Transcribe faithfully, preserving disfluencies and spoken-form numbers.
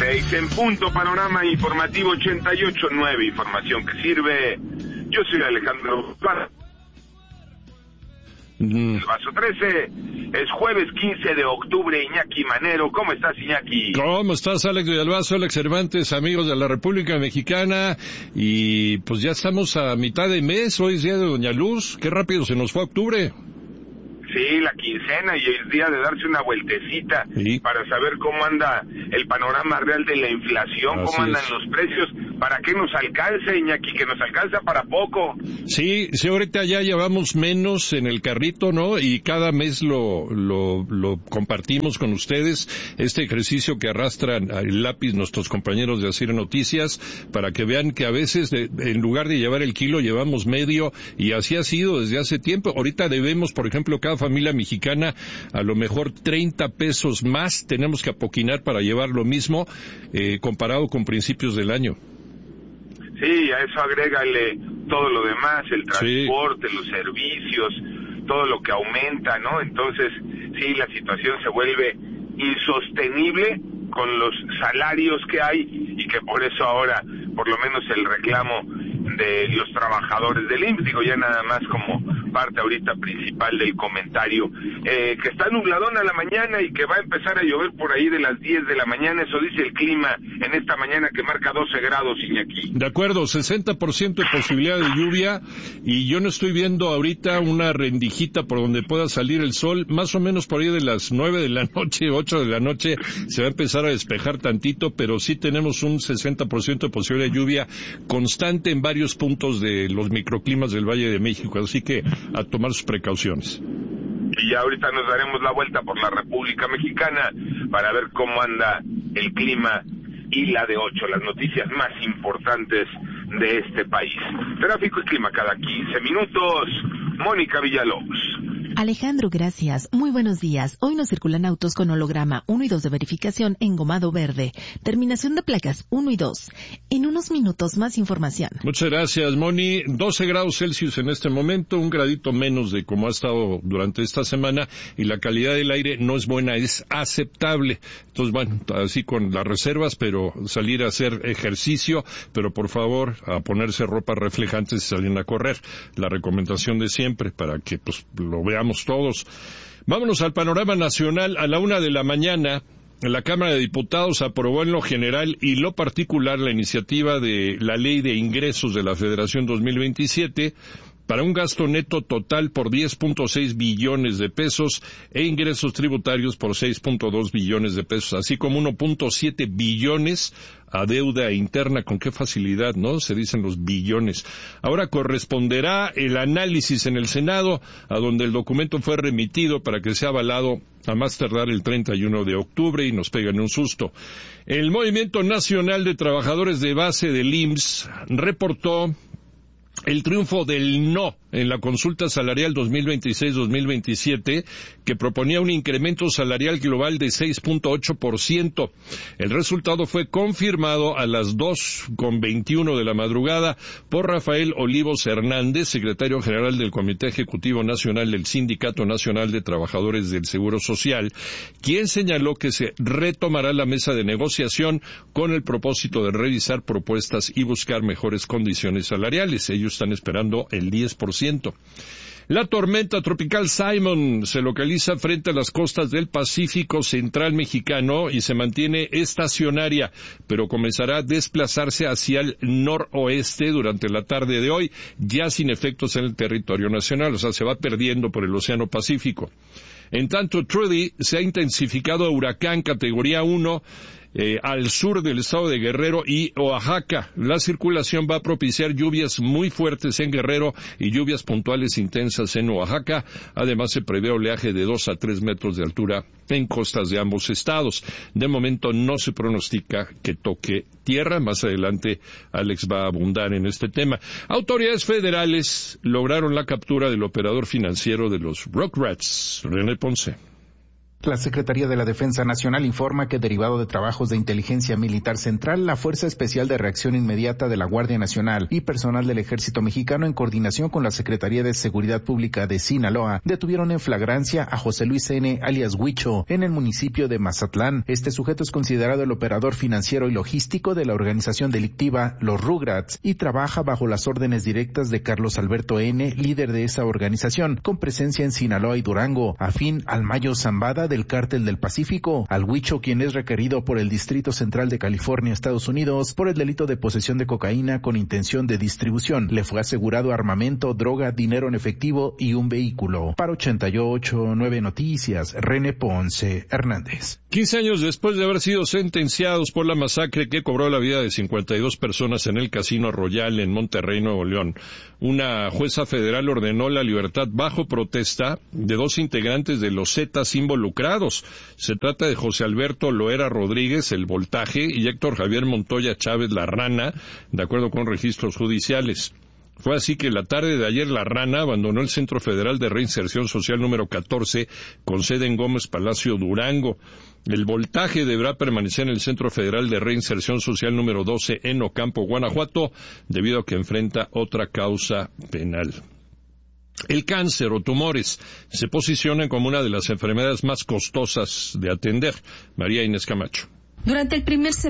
seis en punto, panorama informativo ochenta y ocho punto nueve, información que sirve. Yo soy Alejandro Para. Mm. Vaso trece, es jueves quince de octubre, Iñaki Manero. ¿Cómo estás, Iñaki? ¿Cómo estás, Alex Villalbazo, Alex Cervantes, amigos de la República Mexicana? Y pues ya estamos a mitad de mes, hoy es día de Doña Luz. Qué rápido se nos fue octubre. Sí, la quincena y el día de darse una vueltecita, sí, para saber cómo anda el panorama real de la inflación, Así cómo andan es. los precios, para qué nos alcance, Iñaki, que nos alcanza para poco. Sí, sí, ahorita ya llevamos menos en el carrito, ¿no? Y cada mes lo, lo, lo compartimos con ustedes, este ejercicio que arrastran el lápiz nuestros compañeros de Asir Noticias, para que vean que a veces, de, en lugar de llevar el kilo, llevamos medio, y así ha sido desde hace tiempo. Ahorita debemos, por ejemplo, cada familia mexicana a lo mejor treinta pesos más tenemos que apoquinar para llevar lo mismo, eh, comparado con principios del año. Sí, a eso agrégale todo lo demás, el transporte, sí, los servicios, todo lo que aumenta, ¿no? Entonces, sí, la situación se vuelve insostenible con los salarios que hay, y que por eso ahora, por lo menos el reclamo de los trabajadores del I M S S, digo ya nada más como parte ahorita principal del comentario, eh, que está nubladona la mañana y que va a empezar a llover por ahí de las diez de la mañana, eso dice el clima en esta mañana, que marca doce grados, Iñaki. De acuerdo, sesenta por ciento de posibilidad de lluvia, y yo no estoy viendo ahorita una rendijita por donde pueda salir el sol, más o menos por ahí de las nueve de la noche, ocho de la noche, se va a empezar a despejar tantito, pero sí tenemos un sesenta por ciento de posibilidad de lluvia constante en varios puntos de los microclimas del Valle de México, así que a tomar sus precauciones. Y ya ahorita nos daremos la vuelta por la República Mexicana para ver cómo anda el clima y la de ocho, las noticias más importantes de este país. Tráfico y clima cada quince minutos. Mónica Villalobos. Alejandro, gracias. Muy buenos días. Hoy nos circulan autos con holograma uno y dos de verificación engomado verde. Terminación de placas uno y dos. En unos minutos más información. Muchas gracias, Moni. doce grados Celsius en este momento, un gradito menos de como ha estado durante esta semana, y la calidad del aire no es buena, es aceptable. Entonces, bueno, así con las reservas, pero salir a hacer ejercicio, pero por favor, a ponerse ropa reflejante si salen a correr. La recomendación de siempre, para que pues lo veamos todos. Vámonos al panorama nacional. A la una de la mañana, la Cámara de Diputados aprobó en lo general y lo particular la iniciativa de la Ley de Ingresos de la Federación dos mil veintisiete, para un gasto neto total por diez punto seis billones de pesos e ingresos tributarios por seis punto dos billones de pesos, así como uno punto siete billones a deuda interna. Con qué facilidad, ¿no? Se dicen los billones. Ahora corresponderá el análisis en el Senado, a donde el documento fue remitido para que sea avalado a más tardar el treinta y uno de octubre y nos pegan un susto. El Movimiento Nacional de Trabajadores de Base del I M S S reportó el triunfo del no en la consulta salarial dos mil veintiséis dos mil veintisiete, que proponía un incremento salarial global de seis punto ocho por ciento. El resultado fue confirmado a las dos con veintiuno de la madrugada por Rafael Olivos Hernández, secretario general del Comité Ejecutivo Nacional del Sindicato Nacional de Trabajadores del Seguro Social, quien señaló que se retomará la mesa de negociación con el propósito de revisar propuestas y buscar mejores condiciones salariales. Ellos están esperando el diez por ciento. La tormenta tropical Simon se localiza frente a las costas del Pacífico Central mexicano y se mantiene estacionaria, pero comenzará a desplazarse hacia el noroeste durante la tarde de hoy, ya sin efectos en el territorio nacional, o sea, se va perdiendo por el Océano Pacífico. En tanto, Trudy se ha intensificado a huracán categoría uno eh, al sur del estado de Guerrero y Oaxaca. La circulación va a propiciar lluvias muy fuertes en Guerrero y lluvias puntuales intensas en Oaxaca. Además, se prevé oleaje de dos a tres metros de altura en costas de ambos estados. De momento no se pronostica que toque tierra. Más adelante Alex va a abundar en este tema. Autoridades federales lograron la captura del operador financiero de los Rugrats, René Ponce. La Secretaría de la Defensa Nacional informa que, derivado de trabajos de inteligencia militar central, la Fuerza Especial de Reacción Inmediata de la Guardia Nacional y personal del Ejército Mexicano, en coordinación con la Secretaría de Seguridad Pública de Sinaloa, detuvieron en flagrancia a José Luis N., alias Huicho, en el municipio de Mazatlán. Este sujeto es considerado el operador financiero y logístico de la organización delictiva Los Rugrats y trabaja bajo las órdenes directas de Carlos Alberto N., líder de esa organización, con presencia en Sinaloa y Durango, afín al Mayo Zambada del Cártel del Pacífico. Al Huicho, quien es requerido por el Distrito Central de California, Estados Unidos, por el delito de posesión de cocaína con intención de distribución, le fue asegurado armamento, droga, dinero en efectivo y un vehículo. Para ochenta y ocho punto nueve Noticias, René Ponce Hernández. quince años después de haber sido sentenciados por la masacre que cobró la vida de cincuenta y dos personas en el Casino Royal en Monterrey, Nuevo León, una jueza federal ordenó la libertad bajo protesta de dos integrantes de los Zetas involucrados. Se trata de José Alberto Loera Rodríguez, el Voltaje, y Héctor Javier Montoya Chávez, la Rana, de acuerdo con registros judiciales. Fue así que la tarde de ayer la Rana abandonó el Centro Federal de Reinserción Social número catorce, con sede en Gómez Palacio, Durango. El Voltaje deberá permanecer en el Centro Federal de Reinserción Social número doce en Ocampo, Guanajuato, debido a que enfrenta otra causa penal. El cáncer o tumores se posicionan como una de las enfermedades más costosas de atender. María Inés Camacho. Durante el primer semestre